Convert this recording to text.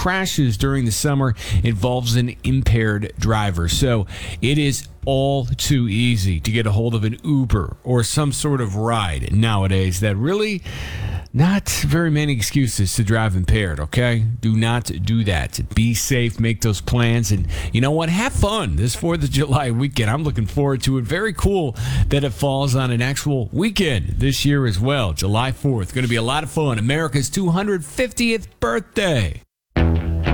crashes during the summer involves an impaired driver. So it is all too easy to get a hold of an Uber or some sort of ride nowadays. That really not very many excuses to drive impaired, okay? Do not do that. Be safe, make those plans, and you know what? Have fun this 4th of July weekend. I'm looking forward to it. Very cool that it falls on an actual weekend this year as well. July 4th. Going to be a lot of fun. America's 250th birthday.